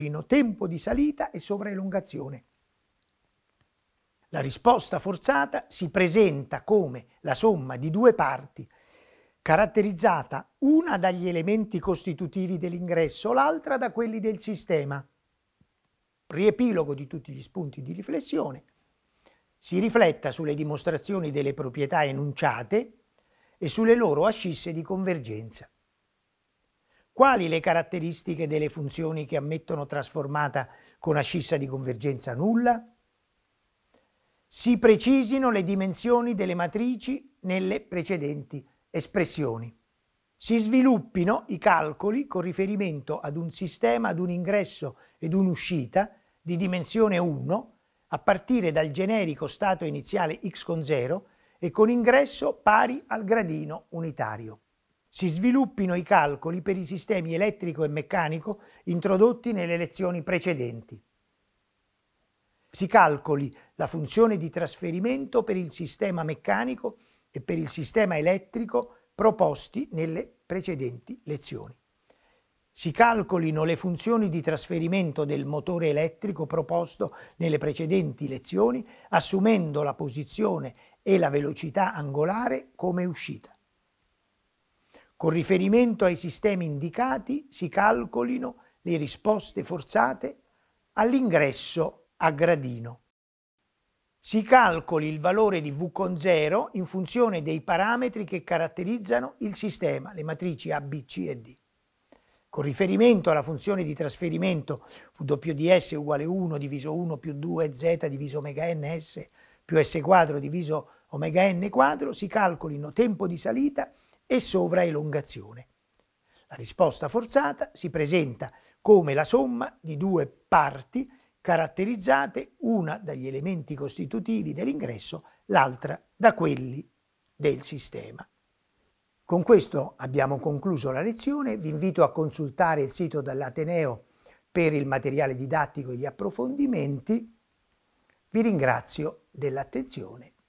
tempo di salita e sovraelongazione. La risposta forzata si presenta come la somma di due parti, caratterizzata una dagli elementi costitutivi dell'ingresso, l'altra da quelli del sistema. Riepilogo di tutti gli spunti di riflessione. Si rifletta sulle dimostrazioni delle proprietà enunciate e sulle loro ascisse di convergenza. Quali le caratteristiche delle funzioni che ammettono trasformata con ascissa di convergenza nulla? Si precisino le dimensioni delle matrici nelle precedenti espressioni. Si sviluppino i calcoli con riferimento ad un sistema, ad un ingresso ed un'uscita di dimensione 1 a partire dal generico stato iniziale x con 0 e con ingresso pari al gradino unitario. Si sviluppino i calcoli per i sistemi elettrico e meccanico introdotti nelle lezioni precedenti. Si calcoli la funzione di trasferimento per il sistema meccanico e per il sistema elettrico proposti nelle precedenti lezioni. Si calcolino le funzioni di trasferimento del motore elettrico proposto nelle precedenti lezioni, assumendo la posizione e la velocità angolare come uscita. Con riferimento ai sistemi indicati si calcolino le risposte forzate all'ingresso a gradino. Si calcoli il valore di V con 0 in funzione dei parametri che caratterizzano il sistema, le matrici A, B, C e D. Con riferimento alla funzione di trasferimento WDS uguale 1 diviso 1 più 2 Z diviso omega n S più S quadro diviso omega n quadro si calcolino tempo di salita e sovraelongazione. La risposta forzata si presenta come la somma di due parti caratterizzate una dagli elementi costitutivi dell'ingresso, l'altra da quelli del sistema. Con questo abbiamo concluso la lezione, vi invito a consultare il sito dell'Ateneo per il materiale didattico e gli approfondimenti. Vi ringrazio dell'attenzione.